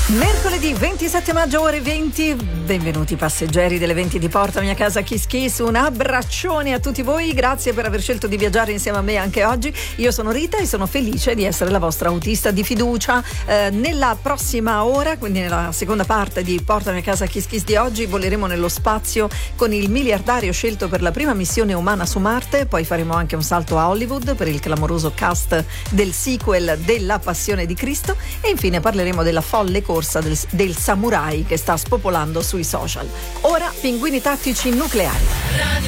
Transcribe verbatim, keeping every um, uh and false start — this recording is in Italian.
Mercoledì ventisette maggio, ore venti. Benvenuti passeggeri delle venti di Portami a casa Kiss Kiss. Un abbraccione a tutti voi, grazie per aver scelto di viaggiare insieme a me anche oggi. Io sono Rita e sono felice di essere la vostra autista di fiducia. Eh, nella prossima ora, quindi nella seconda parte di Portami a casa Kiss Kiss di oggi, voleremo nello spazio con il miliardario scelto per la prima missione umana su Marte. Poi faremo anche un salto a Hollywood per il clamoroso cast del sequel della Passione di Cristo. E infine parleremo della folle corsa Del, del samurai che sta spopolando sui social. Ora pinguini tattici nucleari.